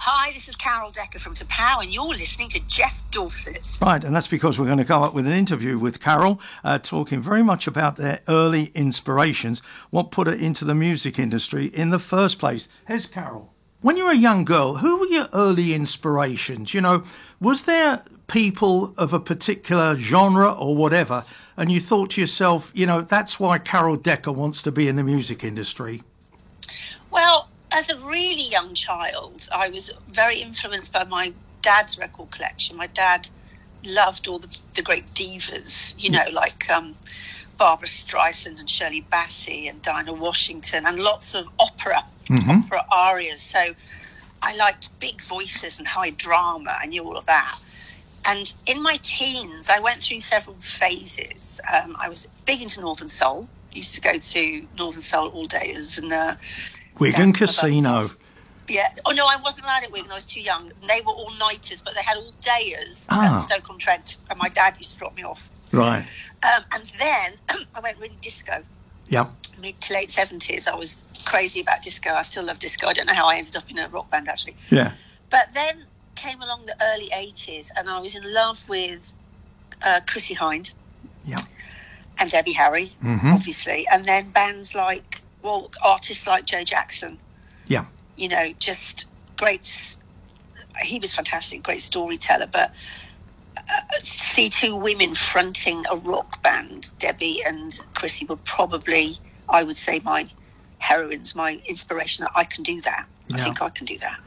Hi, this is Carol Decker from T'Pow, and you're listening to Jeff Dorset. Right, and that's because we're going to go up with an interview with Carol, talking very much about their early inspirations, what put her into the music industry in the first place. Here's Carol. When you were a young girl, who were your early inspirations? You know, was there people of a particular genre or whatever, and you thought to yourself, you know, that's why Carol Decker wants to be in the music industry? Well, as a really young child, I was very influenced by my dad's record collection. My dad loved all the great divas, you know, like Barbra Streisand and Shirley Bassey and Dinah Washington, and lots of opera arias. So I liked big voices and high drama. I knew all of that. And in my teens, I went through several phases. I was big into Northern Soul. Used to go to Northern Soul all days and Wigan Casino. Yeah. Oh, no, I wasn't allowed at Wigan. I was too young. They were all-nighters, but they had all-dayers at Stoke-on-Trent, and my dad used to drop me off. Right. And then I went really disco. Yep. Mid to late 70s, I was crazy about disco. I still love disco. I don't know how I ended up in a rock band, actually. Yeah. But then came along the early 80s, and I was in love with Chrissie Hynde. Yeah. And Debbie Harry, obviously. And then bands like, well, artists like Joe Jackson. Yeah. You know, just great. He was fantastic, great storyteller. But see two women fronting a rock band, Debbie and Chrissie, were probably, I would say, my heroines, my inspiration. That I can do that. I think I can do that.